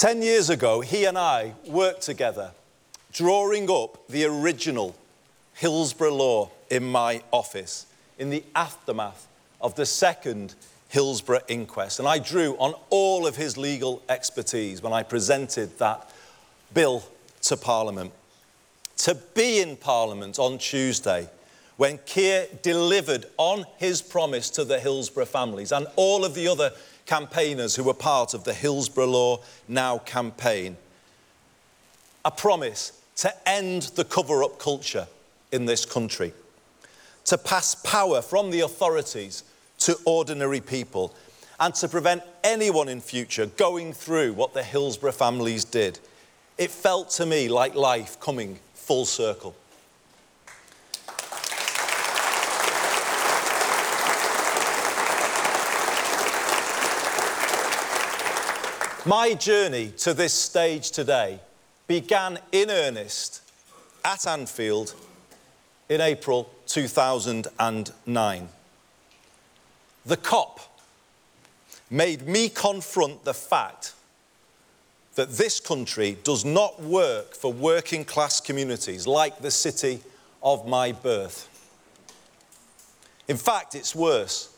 10 years ago, he and I worked together, drawing up the original Hillsborough law in my office in the aftermath of the second Hillsborough inquest. And I drew on all of his legal expertise when I presented that bill to Parliament. To be in Parliament on Tuesday, when Keir delivered on his promise to the Hillsborough families and all of the other campaigners who were part of the Hillsborough Law Now campaign, a promise to end the cover-up culture in this country, to pass power from the authorities to ordinary people, and to prevent anyone in future going through what the Hillsborough families did. It felt to me like life coming full circle. My journey to this stage today began in earnest at Anfield in April 2009. The COP made me confront the fact that this country does not work for working class communities like the city of my birth. In fact, it's worse.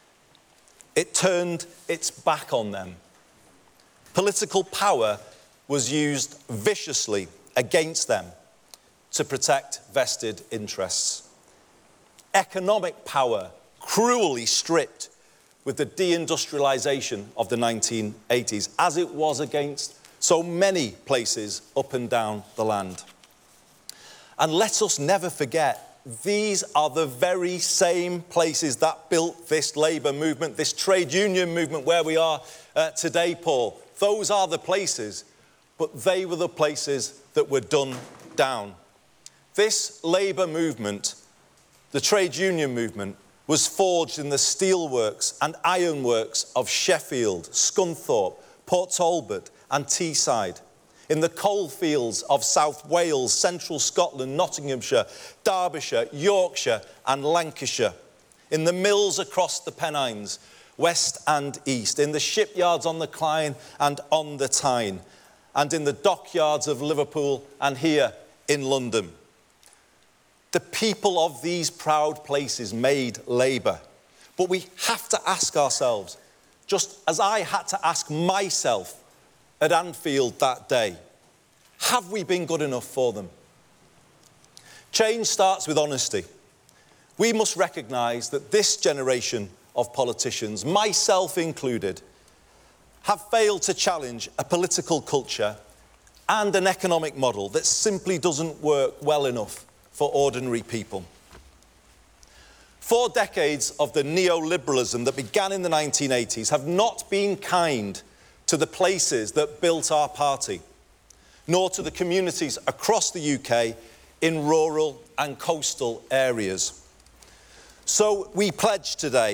It turned its back on them. Political power was used viciously against them to protect vested interests. Economic power cruelly stripped with the deindustrialisation of the 1980s, as it was against so many places up and down the land. And let us never forget, these are the very same places that built this labour movement, this trade union movement where we are today, Paul. Those are the places, but they were the places that were done down. This labour movement, the trade union movement, was forged in the steelworks and ironworks of Sheffield, Scunthorpe, Port Talbot and Teesside, in the coalfields of South Wales, Central Scotland, Nottinghamshire, Derbyshire, Yorkshire and Lancashire, in the mills across the Pennines, west and east, in the shipyards on the Clyde and on the Tyne, and in the dockyards of Liverpool and here in London. The people of these proud places made labour. But we have to ask ourselves, just as I had to ask myself at Anfield that day, have we been good enough for them? Change starts with honesty. We must recognise that this generation of politicians, myself included, have failed to challenge a political culture and an economic model that simply doesn't work well enough for ordinary people. 4 decades of the neoliberalism that began in the 1980s have not been kind to the places that built our party, nor to the communities across the UK in rural and coastal areas. So we pledge today